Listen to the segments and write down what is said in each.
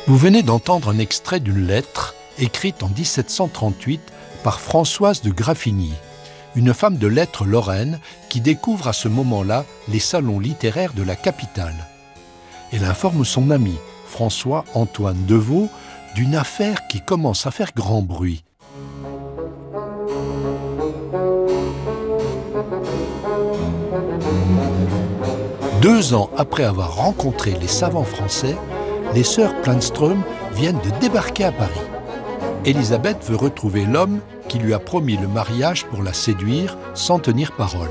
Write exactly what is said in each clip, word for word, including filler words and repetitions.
Vous venez d'entendre un extrait d'une lettre écrite en dix-sept cent trente-huit par Françoise de Graffigny, une femme de lettres lorraine qui découvre à ce moment-là les salons littéraires de la capitale. Elle informe son ami, François-Antoine Deveau, d'une affaire qui commence à faire grand bruit. Deux ans après avoir rencontré les savants français, les sœurs Planström viennent de débarquer à Paris. Élisabeth veut retrouver l'homme qui lui a promis le mariage pour la séduire sans tenir parole.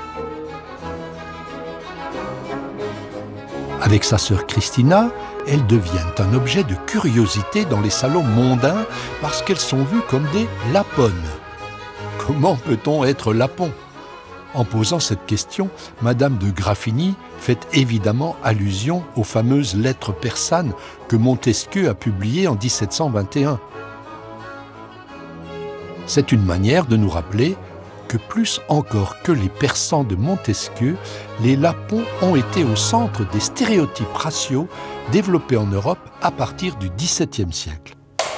Avec sa sœur Christina, elles deviennent un objet de curiosité dans les salons mondains parce qu'elles sont vues comme des laponnes. Comment peut-on être lapon ? En posant cette question, Madame de Graffigny fait évidemment allusion aux fameuses lettres persanes que Montesquieu a publiées en dix-sept cent vingt et un. C'est une manière de nous rappeler que plus encore que les persans de Montesquieu, les lapons ont été au centre des stéréotypes raciaux développés en Europe à partir du dix-septième siècle.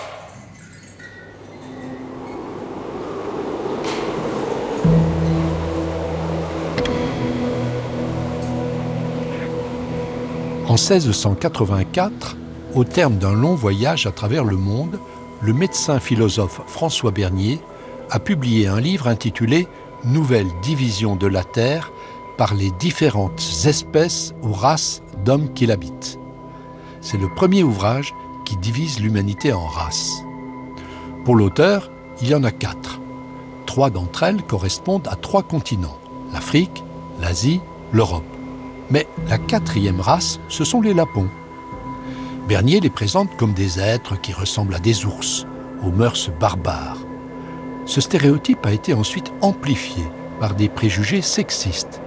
En seize cent quatre-vingt-quatre, au terme d'un long voyage à travers le monde, le médecin-philosophe François Bernier a publié un livre intitulé « Nouvelle division de la Terre par les différentes espèces ou races d'hommes qui l'habitent ». C'est le premier ouvrage qui divise l'humanité en races. Pour l'auteur, il y en a quatre. Trois d'entre elles correspondent à trois continents, l'Afrique, l'Asie, l'Europe. Mais la quatrième race, ce sont les lapons. Bernier les présente comme des êtres qui ressemblent à des ours, aux mœurs barbares. Ce stéréotype a été ensuite amplifié par des préjugés sexistes.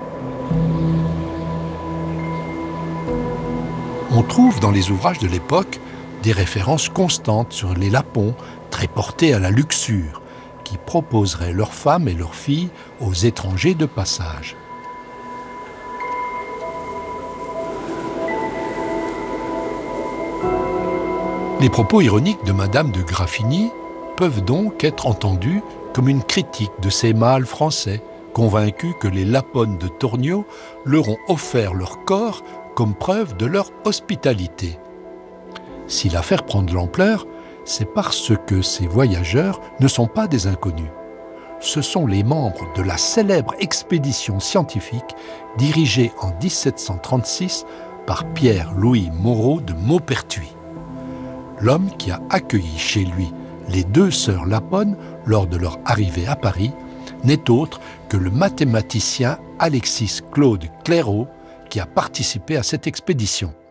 On trouve dans les ouvrages de l'époque des références constantes sur les lapons, très portés à la luxure, qui proposeraient leurs femmes et leurs filles aux étrangers de passage. Les propos ironiques de Madame de Graffigny peuvent donc être entendus comme une critique de ces mâles français, convaincus que les laponnes de Tornio leur ont offert leur corps comme preuve de leur hospitalité. Si l'affaire prend de l'ampleur, c'est parce que ces voyageurs ne sont pas des inconnus. Ce sont les membres de la célèbre expédition scientifique dirigée en dix-sept cent trente-six par Pierre-Louis Moreau de Maupertuis. L'homme qui a accueilli chez lui les deux sœurs laponnes lors de leur arrivée à Paris n'est autre que le mathématicien Alexis Claude Clairaut qui a participé à cette expédition.